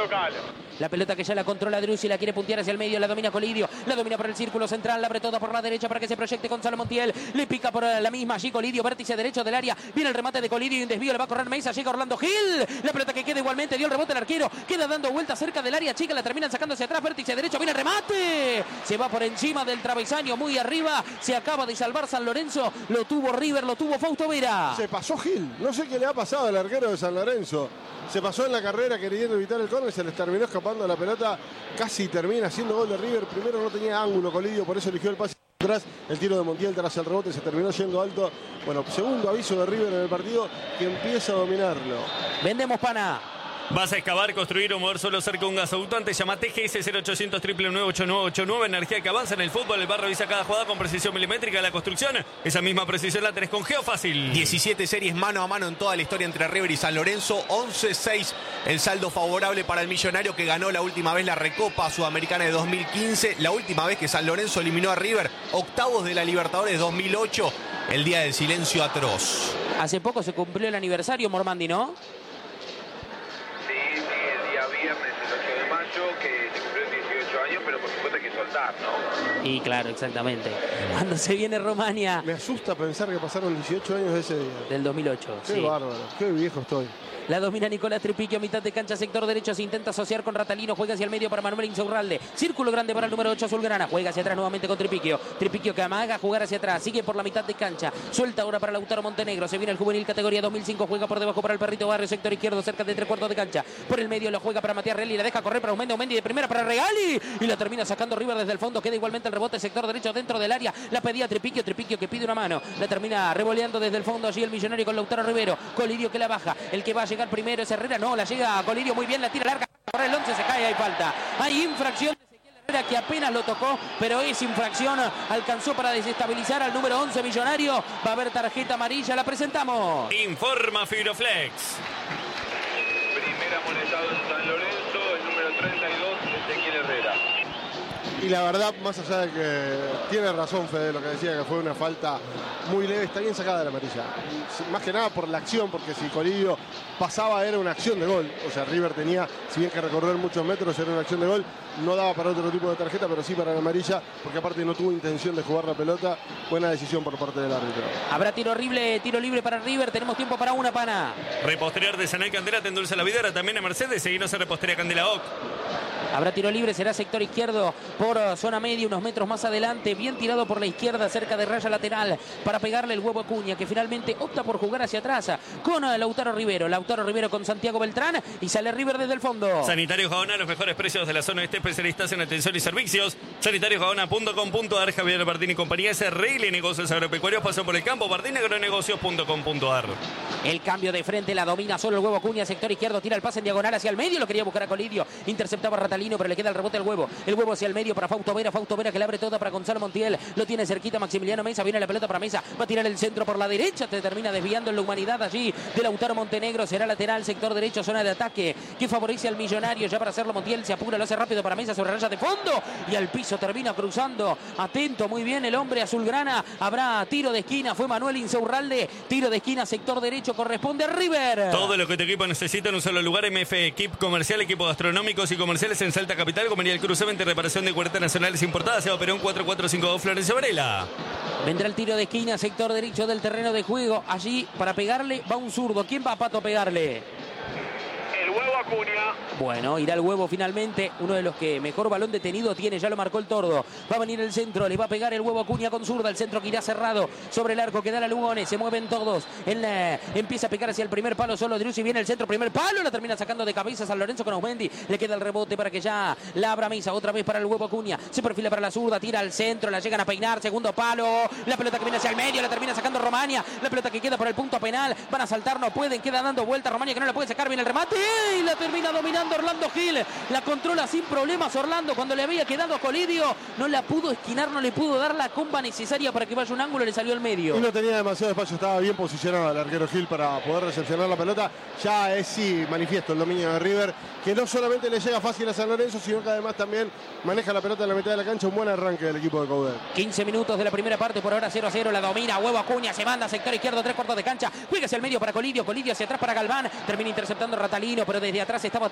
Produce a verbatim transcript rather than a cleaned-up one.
local. La pelota que ya la controla Driussi, la quiere puntear hacia el medio, la domina Colidio, la domina por el círculo central, la abre toda por la derecha para que se proyecte Gonzalo Montiel, le pica por la misma allí Colidio, vértice derecho del área, viene el remate de Colidio y un desvío, le va a correr Mesa, llega Orlando Gil, la pelota que queda igualmente, dio el rebote el arquero, queda dando vueltas cerca del área chica, la terminan sacando hacia atrás, vértice derecho, viene el remate, se va por encima del travesaño, muy arriba, se acaba de salvar San Lorenzo, lo tuvo River, lo tuvo Fausto Vera. Se pasó Gil, no sé qué le ha pasado al arquero de San Lorenzo. Se pasó en la carrera queriendo evitar el córner, se les terminó escapando la pelota, casi termina haciendo gol de River. Primero no tenía ángulo Colidio, por eso eligió el pase atrás. El tiro de Montiel tras el rebote se terminó yendo alto. Bueno, segundo aviso de River en el partido, que empieza a dominarlo. Vendemos pana. ¿Vas a excavar, construir o mover solo cerca de un gasoductante? Llama T G S cero ochocientos, nueve nueve ocho nueve ocho nueve. Energía que avanza en el fútbol. El bar revisa cada jugada con precisión milimétrica de la construcción. Esa misma precisión la tenés con Geofácil. diecisiete series mano a mano en toda la historia entre River y San Lorenzo. once seis el saldo favorable para el millonario, que ganó la última vez la Recopa Sudamericana de dos mil quince. La última vez que San Lorenzo eliminó a River. Octavos de la Libertadores dos mil ocho. El día del silencio atroz. Hace poco se cumplió el aniversario, Mormandi, ¿no? Viernes, el ocho de mayo, que se cumplió dieciocho años, pero por supuesto hay que soltar, ¿no? Y claro, exactamente. Cuando se viene Romania. Me asusta pensar que pasaron dieciocho años de ese día. Del dos mil ocho. Qué sí. bárbaro, qué viejo estoy. La domina Nicolás Tripiquio, mitad de cancha, sector derecho, se intenta asociar con Ratalino, juega hacia el medio para Manuel Insaurralde, círculo grande para el número ocho Azulgrana, juega hacia atrás nuevamente con Tripiquio, Tripiquio que amaga jugar hacia atrás, sigue por la mitad de cancha, suelta ahora para Lautaro Montenegro, se viene el juvenil categoría dos mil cinco, juega por debajo para el Perrito Barrio, sector izquierdo, cerca de tres cuartos de cancha, por el medio lo juega para Matías Reali, la deja correr para Aumendi, Aumendi de primera para Regali, y la termina sacando River desde el fondo, queda igualmente el rebote, sector derecho dentro del área, la pedía Tripiquio, Tripiquio que pide una mano, la termina revoleando desde el fondo allí el millonario con Lautaro Rivero, Colidio que la baja, el que va a llegar primero es Herrera, no, la llega a Colidio muy bien, la tira larga, corre el once, se cae, hay falta. Hay infracción de Ezequiel Herrera que apenas lo tocó, pero es infracción, alcanzó para desestabilizar al número once millonario, va a haber tarjeta amarilla, la presentamos. Informa Fibroflex. Primer amonestado en San Lorenzo, el número treinta y dos, Ezequiel Herrera. Y la verdad, más allá de que tiene razón Fede, lo que decía, que fue una falta muy leve, está bien sacada de la amarilla. Más que nada por la acción, porque si Colidio pasaba era una acción de gol. O sea, River tenía, si bien que recorrer muchos metros, era una acción de gol. No daba para otro tipo de tarjeta, pero sí para la amarilla, porque aparte no tuvo intención de jugar la pelota. Buena decisión por parte del árbitro. Habrá tiro horrible, tiro libre para River, tenemos tiempo para una, pana. Repostería artesanal Candela te endulza la vida, ahora también a Mercedes, seguinos en Repostería Candela O C. Habrá tiro libre, será sector izquierdo por zona media, unos metros más adelante, bien tirado por la izquierda, cerca de raya lateral, para pegarle el huevo a Acuña, que finalmente opta por jugar hacia atrás con Lautaro Rivero. Lautaro Rivero con Santiago Beltrán y sale River desde el fondo. Sanitarios Gaona, los mejores precios de la zona este, especialistas en atención y servicios. sanitarios gaona punto com punto a r. Javier Bardín y compañía, S R L Negocios Agropecuarios, pasan por el campo, bardín agronegocios punto com punto a r. El cambio de frente, la domina solo el huevo Acuña, sector izquierdo, tira el pase en diagonal hacia el medio, lo quería buscar a Colidio, interceptaba a Ratalino, pero le queda el rebote al huevo, el huevo hacia el medio para Fausto Vera, Fausto Vera que le abre toda para Gonzalo Montiel, lo tiene cerquita Maximiliano Mesa, viene la pelota para Mesa, va a tirar el centro por la derecha, te termina desviando en la humanidad allí de Lautaro Montenegro, será lateral, sector derecho, zona de ataque, que favorece al millonario, ya para hacerlo Montiel se apura, lo hace rápido para Mesa sobre raya de fondo, y al piso termina cruzando, atento, muy bien el hombre azulgrana, habrá tiro de esquina, fue Manuel Insaurralde, tiro de esquina, sector derecho, corresponde a River. Todo lo que tu equipo necesita en un solo lugar, M F Equip Comercial, equipos gastronómicos y comerciales en Salta Capital, Comería el Cruce, venta y reparación de cuartetas nacionales importadas, Seba Perón cuatro cuatro cinco dos, Florencio Varela. Vendrá el tiro de esquina, sector derecho del terreno de juego, allí para pegarle va un zurdo, ¿quién va a Pato a pegarle? El huevo Acuña. Bueno, irá el huevo finalmente, uno de los que mejor balón detenido tiene, ya lo marcó el Tordo. Va a venir el centro, le va a pegar el huevo Acuña con zurda, el centro que irá cerrado sobre el arco, que da la Lugones, se mueven todos. Él eh, empieza a pegar hacia el primer palo, solo Driussi, viene el centro, primer palo, la termina sacando de cabeza San Lorenzo con Aumendi. Le queda el rebote para que ya la abra Mesa, otra vez para el huevo Acuña. Se perfila para la zurda, tira al centro, la llegan a peinar, segundo palo. La pelota que viene hacia el medio, la termina sacando Romania. La pelota que queda por el punto penal, van a saltar, no pueden, queda dando vuelta Romania que no la puede sacar, viene el remate y la termina dominando Orlando Gil, la controla sin problemas Orlando, cuando le había quedado a Colidio, no la pudo esquinar, no le pudo dar la comba necesaria para que vaya un ángulo, le salió al medio. Y no tenía demasiado espacio, estaba bien posicionado el arquero Gil para poder recepcionar la pelota. Ya es sí manifiesto el dominio de River, que no solamente le llega fácil a San Lorenzo, sino que además también maneja la pelota en la mitad de la cancha, un buen arranque del equipo de Coudet. quince minutos de la primera parte, por ahora cero a cero, la domina, huevo Acuña, se manda sector izquierdo, tres cuartos de cancha, juega hacia el medio para Colidio, Colidio hacia atrás para Galván, termina interceptando Ratalino, pero desde atrás estaba